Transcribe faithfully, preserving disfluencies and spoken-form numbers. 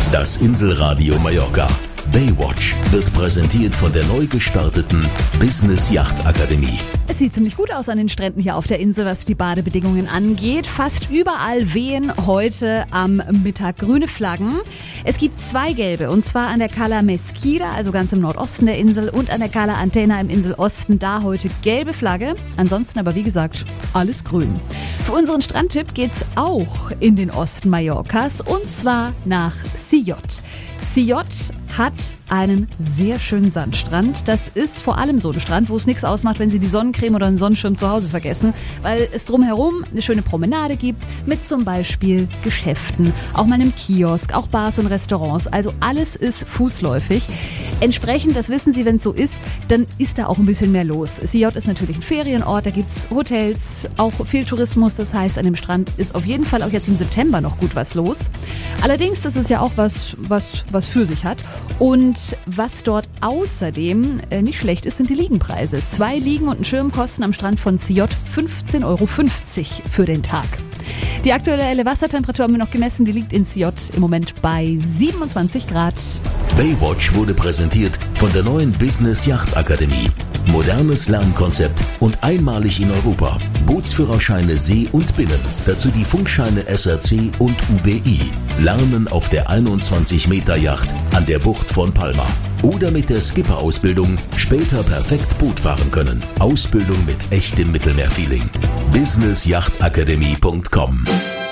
Das Inselradio Mallorca. Baywatch wird präsentiert von der neu gestarteten Business Yacht Akademie. Es sieht ziemlich gut aus an den Stränden hier auf der Insel, was die Badebedingungen angeht. Fast überall wehen heute am Mittag grüne Flaggen. Es gibt zwei gelbe, und zwar an der Cala Mesquira, also ganz im Nordosten der Insel, und an der Cala Antena im Inselosten. Da heute gelbe Flagge. Ansonsten aber, wie gesagt, alles grün. Für unseren Strandtipp geht's auch in den Osten Mallorcas, und zwar nach Sillot. Sillot hat einen sehr schönen Sandstrand. Das ist vor allem so ein Strand, wo es nichts ausmacht, wenn Sie die Sonnencreme oder einen Sonnenschirm zu Hause vergessen, weil es drumherum eine schöne Promenade gibt mit zum Beispiel Geschäften, auch mal einem Kiosk, auch Bars und Restaurants. Also alles ist fußläufig. Entsprechend, das wissen Sie, wenn es so ist, dann ist da auch ein bisschen mehr los. Sillot ist natürlich ein Ferienort, da gibt's Hotels, auch viel Tourismus. Das heißt, an dem Strand ist auf jeden Fall auch jetzt im September noch gut was los. Allerdings, das ist ja auch was, was, was für sich hat. Und was dort außerdem äh, nicht schlecht ist, sind die Liegenpreise. Zwei Liegen und ein Schirm kosten am Strand von Sillot fünfzehn Euro fünfzig für den Tag. Die aktuelle Wassertemperatur haben wir noch gemessen, die liegt in Sillot im Moment bei siebenundzwanzig Grad. Baywatch wurde präsentiert von der neuen Business Yacht Akademie. Modernes Lernkonzept und einmalig in Europa. Bootsführerscheine See und Binnen. Dazu die Funkscheine S R C und U B I. Lernen auf der einundzwanzig Meter Yacht an der Bucht von Palma. Oder mit der Skipper-Ausbildung später perfekt Boot fahren können. Ausbildung mit echtem Mittelmeerfeeling. business yacht akademie punkt com